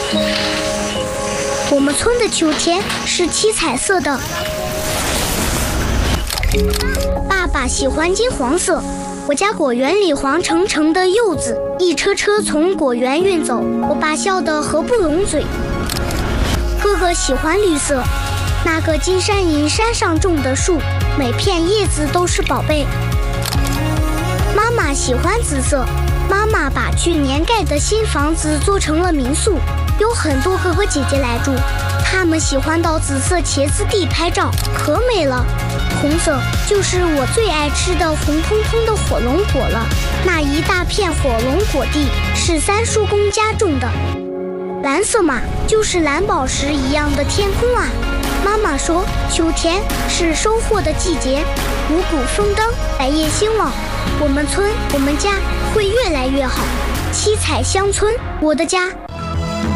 我们村的秋天是七彩色的。爸爸喜欢金黄色，我家果园里黄澄澄的柚子，一车车从果园运走，我爸笑得合不拢嘴。哥哥喜欢绿色，那个金山银山上种的树，每片叶子都是宝贝。妈妈喜欢紫色，妈妈把去年盖的新房子做成了民宿，有很多哥哥姐姐来住，他们喜欢到紫色茄子地拍照，可美了。红色就是我最爱吃的红彤彤的火龙果了，那一大片火龙果地是三叔公家种的。蓝色嘛，就是蓝宝石一样的天空啊。妈妈说，秋天是收获的季节，五谷丰登，百业兴旺，我们村我们家会越来越好。七彩乡村，我的家。